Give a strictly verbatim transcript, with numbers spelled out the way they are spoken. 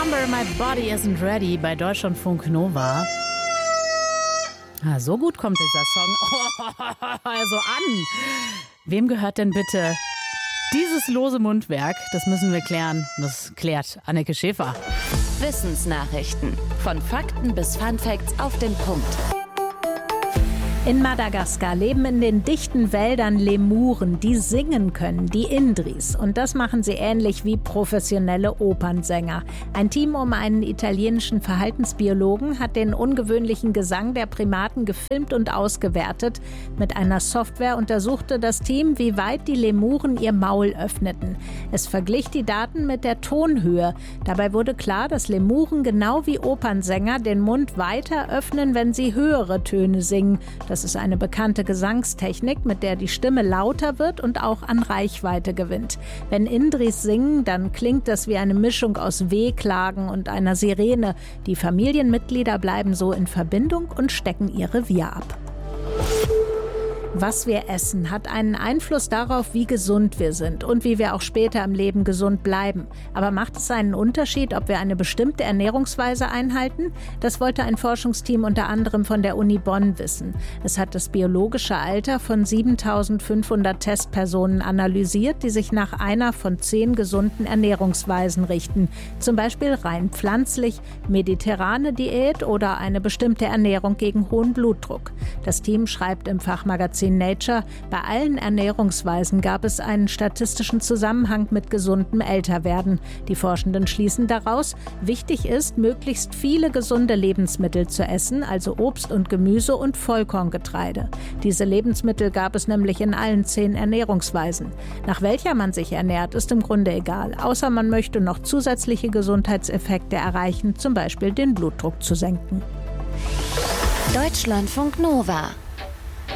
Number, My Body Isn't Ready bei Deutschlandfunk Nova. Ah, so gut kommt dieser Song oh, also an. Wem gehört denn bitte dieses lose Mundwerk? Das müssen wir klären. Das klärt Anneke Schäfer. Wissensnachrichten. Von Fakten bis Funfacts auf den Punkt. In Madagaskar leben in den dichten Wäldern Lemuren, die singen können, die Indris. Und das machen sie ähnlich wie professionelle Opernsänger. Ein Team um einen italienischen Verhaltensbiologen hat den ungewöhnlichen Gesang der Primaten gefilmt und ausgewertet. Mit einer Software untersuchte das Team, wie weit die Lemuren ihr Maul öffneten. Es verglich die Daten mit der Tonhöhe. Dabei wurde klar, dass Lemuren genau wie Opernsänger den Mund weiter öffnen, wenn sie höhere Töne singen. Das ist eine bekannte Gesangstechnik, mit der die Stimme lauter wird und auch an Reichweite gewinnt. Wenn Indris singen, dann klingt das wie eine Mischung aus Wehklagen und einer Sirene. Die Familienmitglieder bleiben so in Verbindung und stecken ihr Revier ab. Was wir essen, hat einen Einfluss darauf, wie gesund wir sind und wie wir auch später im Leben gesund bleiben. Aber macht es einen Unterschied, ob wir eine bestimmte Ernährungsweise einhalten? Das wollte ein Forschungsteam unter anderem von der Uni Bonn wissen. Es hat das biologische Alter von siebentausendfünfhundert Testpersonen analysiert, die sich nach einer von zehn gesunden Ernährungsweisen richten. Zum Beispiel rein pflanzlich, mediterrane Diät oder eine bestimmte Ernährung gegen hohen Blutdruck. Das Team schreibt im Fachmagazin Nature, bei allen Ernährungsweisen gab es einen statistischen Zusammenhang mit gesundem Älterwerden. Die Forschenden schließen daraus, wichtig ist, möglichst viele gesunde Lebensmittel zu essen, also Obst und Gemüse und Vollkorngetreide. Diese Lebensmittel gab es nämlich in allen zehn Ernährungsweisen. Nach welcher man sich ernährt, ist im Grunde egal, außer man möchte noch zusätzliche Gesundheitseffekte erreichen, zum Beispiel den Blutdruck zu senken. Deutschlandfunk Nova.